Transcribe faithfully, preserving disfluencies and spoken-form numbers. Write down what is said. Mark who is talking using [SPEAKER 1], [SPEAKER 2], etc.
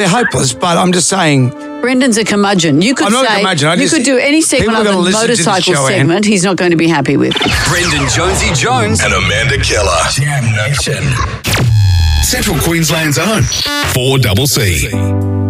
[SPEAKER 1] They're hopeless, but I'm just saying.
[SPEAKER 2] Brendan's a curmudgeon. You could
[SPEAKER 1] I'm not a
[SPEAKER 2] say
[SPEAKER 1] curmudgeon, I
[SPEAKER 2] you
[SPEAKER 1] just-
[SPEAKER 2] could do any segment
[SPEAKER 1] people are
[SPEAKER 2] other
[SPEAKER 1] gonna
[SPEAKER 2] than
[SPEAKER 1] listen to this
[SPEAKER 2] motorcycle
[SPEAKER 1] show, Ann.
[SPEAKER 2] segment. He's not going to be happy with.
[SPEAKER 3] Brendan Jonesy Jones
[SPEAKER 4] and Amanda Keller. Jam Nation. Central Queensland's own four C C.